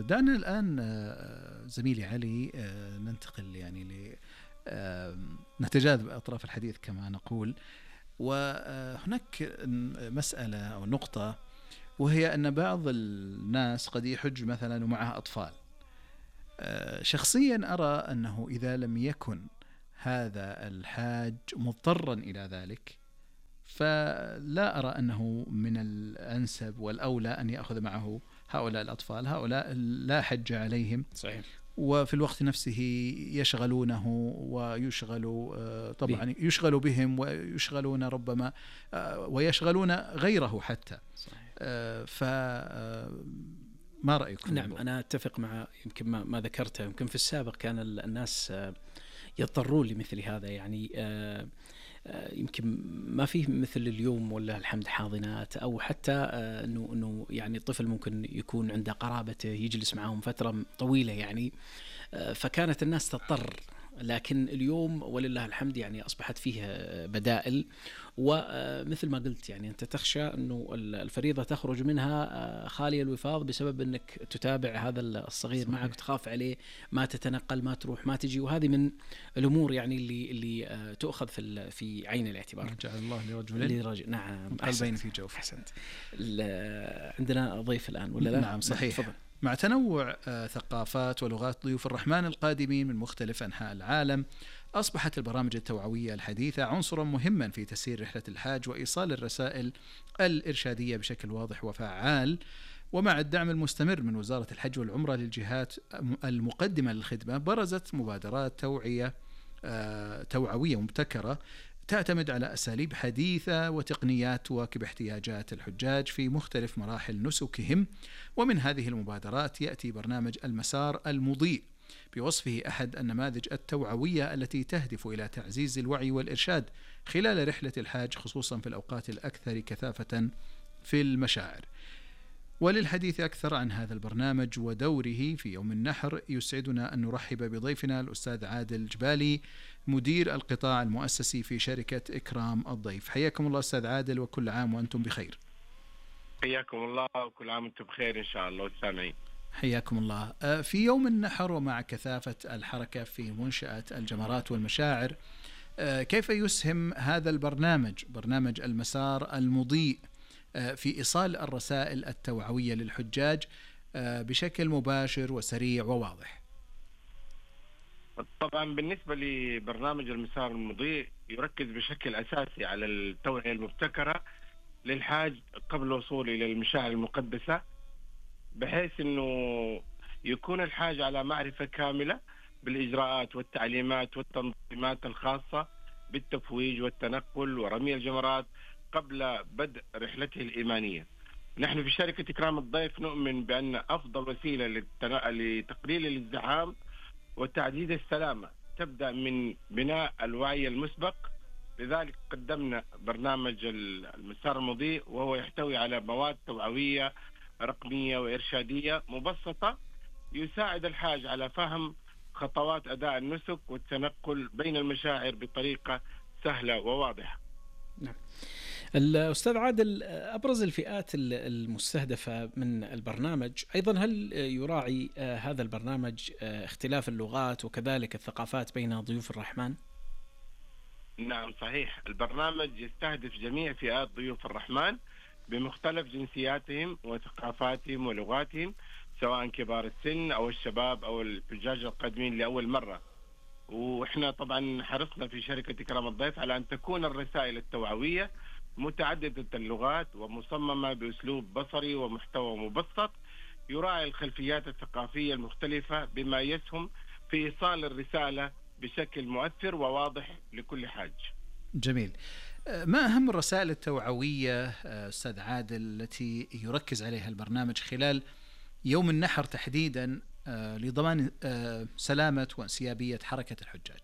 دعنا الآن زميلي علي ننتقل يعني نتجاذب أطراف الحديث كما نقول. وهناك مسألة أو نقطة، وهي أن بعض الناس قد يحج مثلا ومعه أطفال. شخصيا أرى أنه إذا لم يكن هذا الحاج مضطرا إلى ذلك، فلا أرى أنه من الأنسب والأولى أن يأخذ معه هؤلاء الأطفال. هؤلاء لا حج عليهم، صحيح. وفي الوقت نفسه يشغلونه ويشغلوا طبعا يشغلوا بهم ويشغلون ربما ويشغلون غيره حتى. صحيح. ما رأيكم؟ نعم، أنا أتفق مع يمكن ما ذكرته. يمكن في السابق كان الناس يضطرون لمثل هذا، يعني يمكن ما فيه مثل اليوم ولا الحمد حاضنات، أو حتى أنه يعني الطفل ممكن يكون عنده قرابته يجلس معهم فترة طويلة يعني، فكانت الناس تضطر. لكن اليوم ولله الحمد يعني أصبحت فيها بدائل، ومثل ما قلت يعني أنت تخشى أنه الفريضة تخرج منها خالية الوفاض بسبب أنك تتابع هذا الصغير. صحيح. معك وتخاف عليه، ما تتنقل، ما تروح ما تجي، وهذه من الأمور يعني اللي تؤخذ في عين الاعتبار. جعل الله لرجل نعم قلبين في جوف. أحسنت. عندنا ضيف الآن ولا لا؟ نعم صحيح. تفضل. مع تنوع ثقافات ولغات ضيوف الرحمن القادمين من مختلف أنحاء العالم، أصبحت البرامج التوعوية الحديثة عنصرا مهما في تسيير رحلة الحاج وإيصال الرسائل الإرشادية بشكل واضح وفعال. ومع الدعم المستمر من وزارة الحج والعمرة للجهات المقدمة للخدمة، برزت مبادرات توعوية مبتكرة تعتمد على أساليب حديثة وتقنيات تواكب احتياجات الحجاج في مختلف مراحل نسكهم. ومن هذه المبادرات يأتي برنامج المسار المضيء بوصفه أحد النماذج التوعوية التي تهدف إلى تعزيز الوعي والإرشاد خلال رحلة الحاج، خصوصا في الأوقات الأكثر كثافة في المشاعر. وللحديث أكثر عن هذا البرنامج ودوره في يوم النحر، يسعدنا أن نرحب بضيفنا الأستاذ عادل جبالي، مدير القطاع المؤسسي في شركة إكرام الضيف. حياكم الله أستاذ عادل، وكل عام وأنتم بخير. حياكم الله وكل عام وأنتم بخير إن شاء الله والسامعين. حياكم الله. في يوم النحر ومع كثافة الحركة في منشأة الجمرات والمشاعر، كيف يسهم هذا البرنامج، برنامج المسار المضيء، في إيصال الرسائل التوعوية للحجاج بشكل مباشر وسريع وواضح؟ طبعا بالنسبة لبرنامج المسار المضيء يركز بشكل أساسي على التوعية المبتكرة للحاج قبل الوصول إلى المشاعر المقدسة، بحيث أنه يكون الحاج على معرفة كاملة بالإجراءات والتعليمات والتنظيمات الخاصة بالتفويج والتنقل ورمي الجمرات قبل بدء رحلته الإيمانية. نحن في شركة إكرام الضيف نؤمن بأن أفضل وسيلة لتقليل الازدحام وتعزيز السلامة تبدأ من بناء الوعي المسبق. لذلك قدمنا برنامج المسار المضيء، وهو يحتوي على مواد توعوية رقمية وإرشادية مبسطة يساعد الحاج على فهم خطوات أداء النسك والتنقل بين المشاعر بطريقة سهلة وواضحة. نعم. الأستاذ عادل، أبرز الفئات المستهدفة من البرنامج أيضا، هل يراعي هذا البرنامج اختلاف اللغات وكذلك الثقافات بين ضيوف الرحمن؟ نعم صحيح، البرنامج يستهدف جميع فئات ضيوف الرحمن بمختلف جنسياتهم وثقافاتهم ولغاتهم، سواء كبار السن أو الشباب أو الحجاج القادمين لأول مرة. وإحنا طبعا حرصنا في شركة إكرام الضيف على أن تكون الرسائل التوعوية متعددة اللغات ومصممة بأسلوب بصري ومحتوى مبسط يراعي الخلفيات الثقافية المختلفة، بما يسهم في إيصال الرسالة بشكل مؤثر وواضح لكل حاج. جميل. ما أهم الرسائل التوعوية أستاذ عادل التي يركز عليها البرنامج خلال يوم النحر تحديدا لضمان سلامة وانسيابية حركة الحجاج؟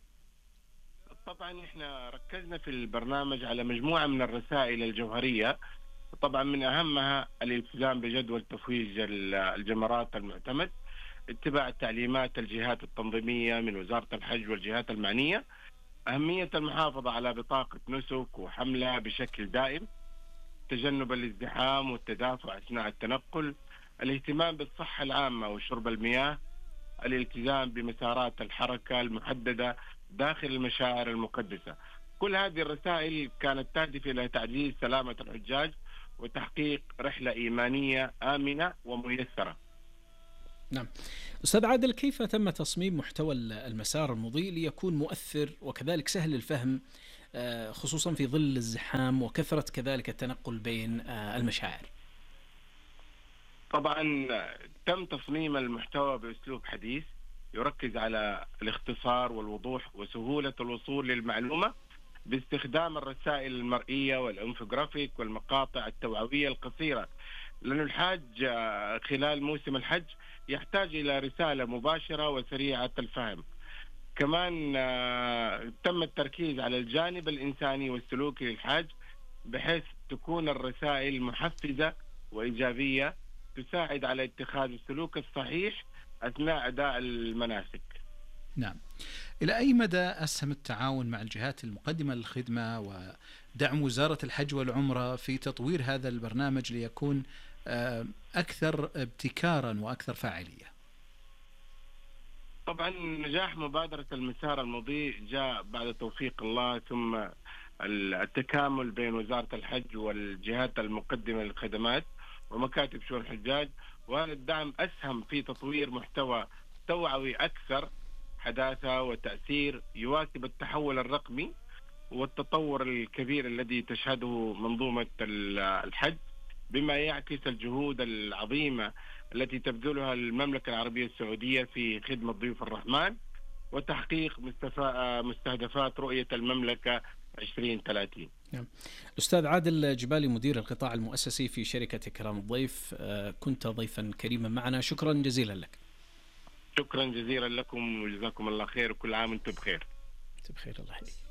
طبعا احنا ركزنا في البرنامج على مجموعة من الرسائل الجوهرية، طبعا من أهمها الالتزام بجدول تفويج الجمرات المعتمد، اتباع تعليمات الجهات التنظيمية من وزارة الحج والجهات المعنية، أهمية المحافظة على بطاقة نسك وحملها بشكل دائم، تجنب الازدحام والتدافع أثناء التنقل، الاهتمام بالصحة العامة وشرب المياه، الالتزام بمسارات الحركة المحددة داخل المشاعر المقدسة. كل هذه الرسائل كانت تهدف إلى تعزيز سلامة الحجاج وتحقيق رحلة إيمانية آمنة وميسرة. نعم. أستاذ عادل، كيف تم تصميم محتوى المسار المضيء ليكون مؤثر وكذلك سهل الفهم، خصوصا في ظل الزحام وكثرة كذلك التنقل بين المشاعر؟ طبعا تم تصميم المحتوى بأسلوب حديث يركز على الاختصار والوضوح وسهولة الوصول للمعلومة باستخدام الرسائل المرئية والانفوجرافيك والمقاطع التوعوية القصيرة، لأن الحاج خلال موسم الحج يحتاج إلى رسالة مباشرة وسريعة الفهم. كمان تم التركيز على الجانب الإنساني والسلوكي للحاج، بحيث تكون الرسائل محفزة وإيجابية تساعد على اتخاذ السلوك الصحيح أثناء أداء المناسك. نعم. إلى أي مدى أسهم التعاون مع الجهات المقدمة للخدمة ودعم وزارة الحج والعمرة في تطوير هذا البرنامج ليكون أكثر ابتكارا وأكثر فاعلية؟ طبعا نجاح مبادرة المسار المضيء جاء بعد توفيق الله، ثم التكامل بين وزارة الحج والجهات المقدمة للخدمات ومكاتب شؤون الحجاج، وهذا الدعم أسهم في تطوير محتوى توعوي أكثر حداثة وتأثير يواكب التحول الرقمي والتطور الكبير الذي تشهده منظومة الحج، بما يعكس الجهود العظيمة التي تبذلها المملكة العربية السعودية في خدمة ضيوف الرحمن وتحقيق مستهدفات رؤية المملكة 2030. نعم. الأستاذ عادل جبالي، مدير القطاع المؤسسي في شركة كرام الضيف، كنت ضيفا كريما معنا، شكرا جزيلا لك. شكرا جزيلا لكم وجزاكم الله خير، وكل عام وانتم بخير. بخير، الله يحييك.